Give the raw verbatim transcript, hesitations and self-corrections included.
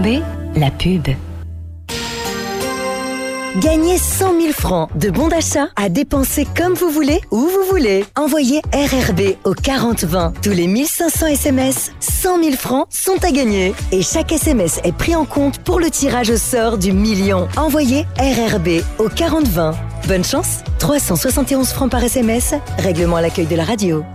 B, la pub. Gagnez cent mille francs de bons d'achat à dépenser comme vous voulez, où vous voulez. Envoyez R R B au quarante vingt. Tous les mille cinq cents S M S, cent mille francs sont à gagner. Et chaque S M S est pris en compte pour le tirage au sort du million. Envoyez R R B au quarante vingt. Bonne chance, trois cent soixante et onze francs par S M S, règlement à l'accueil de la radio.